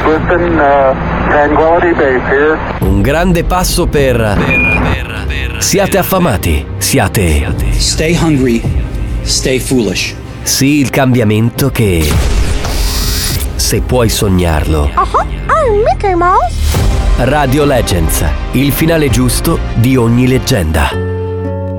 Listen, Tranquility Base here. Un grande passo per... Siate affamati, siate... Stay hungry, stay foolish. Sì, il cambiamento che... Se puoi sognarlo. I'm Mickey Mouse. Radio Legends, il finale giusto di ogni leggenda.